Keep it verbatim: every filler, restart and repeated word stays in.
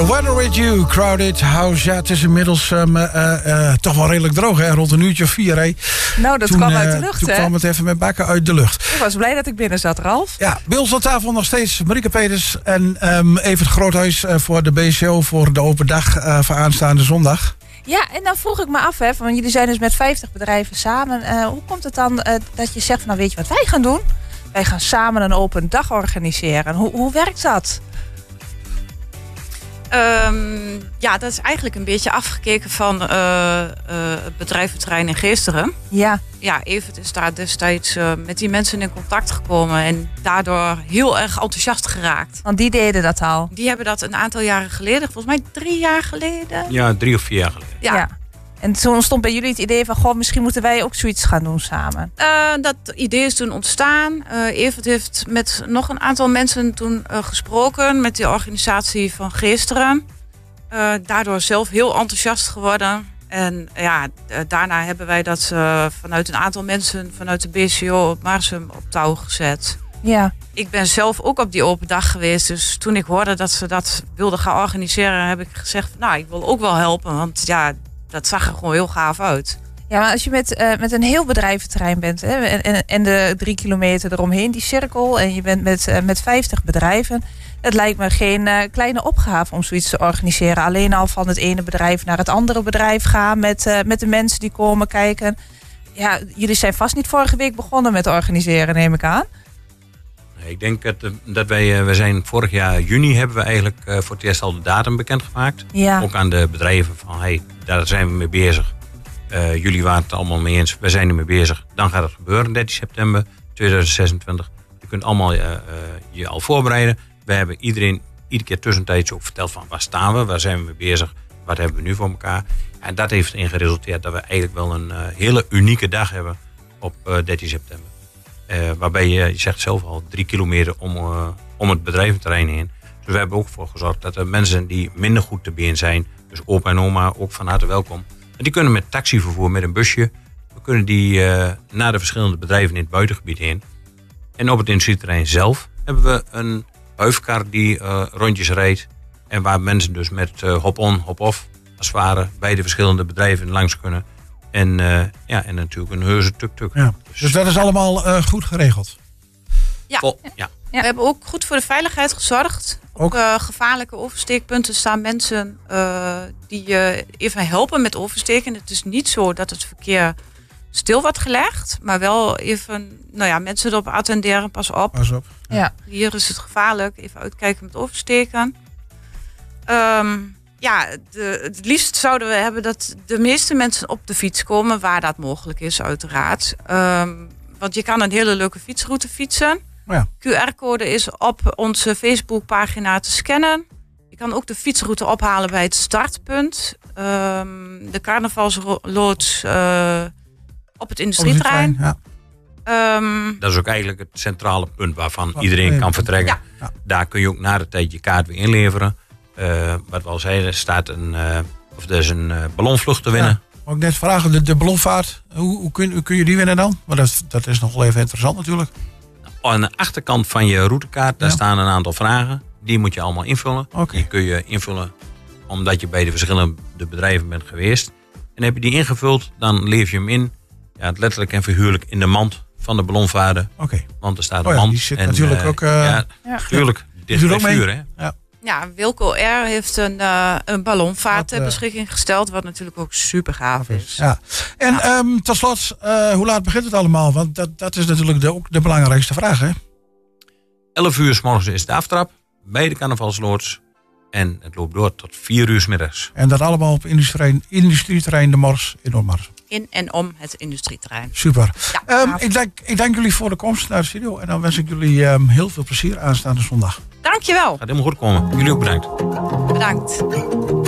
The Weather With You, Crowded House. Ja, het is inmiddels um, uh, uh, toch wel redelijk droog, hè? Rond een uurtje of vier. Hè? Nou, dat toen, kwam uit de uh, lucht, toen hè? kwam het even met bakken uit de lucht. Ik was blij dat ik binnen zat, Ralf. Ja, bij ons aan tafel nog steeds Marieke Peters en um, Evert Groothuis uh, voor de B C O voor de open dag uh, voor aanstaande zondag. Ja, en dan vroeg ik me af, hè, want jullie zijn dus met vijftig bedrijven samen. Uh, hoe komt het dan uh, dat je zegt van, nou weet je wat wij gaan doen? Wij gaan samen een open dag organiseren. Hoe, hoe werkt dat? Um, ja, dat is eigenlijk een beetje afgekeken van uh, uh, het bedrijventerrein in Geesteren. Ja. Ja, Evert is daar destijds uh, met die mensen in contact gekomen en daardoor heel erg enthousiast geraakt. Want die deden dat al? Die hebben dat een aantal jaren geleden, volgens mij drie jaar geleden. Ja, drie of vier jaar geleden. Ja. ja. En toen ontstond bij jullie het idee van, goh, misschien moeten wij ook zoiets gaan doen samen. Uh, dat idee is toen ontstaan. Uh, Evert heeft met nog een aantal mensen toen uh, gesproken met de organisatie van Geesteren. Uh, daardoor zelf heel enthousiast geworden. En ja, uh, daarna hebben wij dat uh, vanuit een aantal mensen vanuit de B C O op Marsum op touw gezet. Ja. Ik ben zelf ook op die open dag geweest. Dus toen ik hoorde dat ze dat wilden gaan organiseren, heb ik gezegd, nou, ik wil ook wel helpen. Want ja, dat zag er gewoon heel gaaf uit. Ja, maar als je met, uh, met een heel bedrijventerrein bent, hè, en, en, en de drie kilometer eromheen, die cirkel, en je bent met, uh, met vijftig bedrijven, het lijkt me geen uh, kleine opgave om zoiets te organiseren. Alleen al van het ene bedrijf naar het andere bedrijf gaan met, uh, met de mensen die komen kijken. Ja, jullie zijn vast niet vorige week begonnen met organiseren, neem ik aan. Ik denk dat, dat wij, we zijn vorig jaar juni hebben we eigenlijk uh, voor het eerst al de datum bekendgemaakt. Ja. Ook aan de bedrijven van, hey, daar zijn we mee bezig. Uh, jullie waren het allemaal mee eens, we zijn er mee bezig. Dan gaat het gebeuren, dertien september tweeduizend zesentwintig. Je kunt allemaal uh, uh, je al voorbereiden. We hebben iedereen iedere keer tussentijds ook verteld van, waar staan we, waar zijn we mee bezig, wat hebben we nu voor elkaar. En dat heeft erin geresulteerd dat we eigenlijk wel een uh, hele unieke dag hebben op uh, dertien september. Uh, waarbij je, je zegt zelf al, drie kilometer om, uh, om het bedrijventerrein heen. Dus we hebben ook voor gezorgd dat er mensen die minder goed te been zijn, dus opa en oma, ook van harte welkom. En die kunnen met taxivervoer, met een busje, we kunnen die uh, naar de verschillende bedrijven in het buitengebied heen. En op het industrieterrein zelf hebben we een huifkar die uh, rondjes rijdt. En waar mensen dus met uh, hop-on, hop-off, als het ware, bij de verschillende bedrijven langs kunnen. En, uh, ja, en natuurlijk een heuse tuk-tuk. Ja. Dus, dus dat is allemaal uh, goed geregeld? Ja. Vol, ja. Ja. We hebben ook goed voor de veiligheid gezorgd. Op uh, gevaarlijke oversteekpunten staan mensen uh, die uh, even helpen met oversteken. Het is niet zo dat het verkeer stil wordt gelegd. Maar wel even, nou ja, mensen erop attenderen. Pas op. Pas op. Ja. Ja. Hier is het gevaarlijk. Even uitkijken met oversteken. Um, Ja, de, het liefst zouden we hebben dat de meeste mensen op de fiets komen, waar dat mogelijk is, uiteraard. Um, want je kan een hele leuke fietsroute fietsen. Ja. Q R-code is op onze Facebookpagina te scannen. Je kan ook de fietsroute ophalen bij het startpunt. Um, de carnavalsloods uh, op het industrieterrein. Ja. Um, Dat is ook eigenlijk het centrale punt waarvan oh, iedereen nee. kan vertrekken. Ja. Daar kun je ook na de tijd je kaart weer inleveren. Uh, wat we al zeiden, er staat een, uh, of er is een uh, ballonvlucht te winnen. Ja, mag ik net vragen, de, de ballonvaart, hoe, hoe, kun, hoe kun je die winnen dan? Maar dat, dat is nog wel even interessant natuurlijk. Aan de achterkant van je routekaart, daar ja. staan een aantal vragen. Die moet je allemaal invullen. Okay. Die kun je invullen omdat je bij de verschillende bedrijven bent geweest. En heb je die ingevuld, dan leef je hem in. Ja, letterlijk en figuurlijk in de mand van de ballonvaarder. Okay. Want er staat oh een ja, mand. Die zit en, natuurlijk uh, ook... Uh, ja, ja. Tuurlijk. Die doet ook mee. Vuur, hè? Ja. Ja, Wilco R. heeft een, uh, een ballonvaart ter uh, beschikking gesteld, wat natuurlijk ook super gaaf is. Ja. En ja. Um, tot slot, uh, hoe laat begint het allemaal? Want dat, dat is natuurlijk de, ook de belangrijkste vraag, hè? elf uur 's morgens is de aftrap bij de carnavalsloods. En het loopt door tot vier uur 's middags. En dat allemaal op industrieterrein, industrieterrein De Mors in Noordmars. In en om het industrieterrein. Super. Ja, um, ik, dank, ik dank jullie voor de komst naar de studio. En dan wens ik jullie um, heel veel plezier aanstaande zondag. Dankjewel. Gaat helemaal goed komen. Jullie ook bedankt. Bedankt.